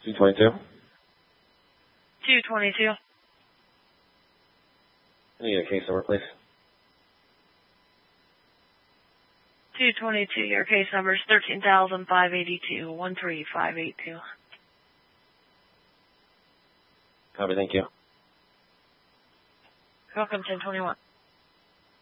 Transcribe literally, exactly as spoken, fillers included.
two twenty-two? two twenty-two. I need a case number, please. two twenty-two, your case number is thirteen thousand five hundred eighty-two, one three five eight two. Copy, thank you. Welcome, ten twenty-one.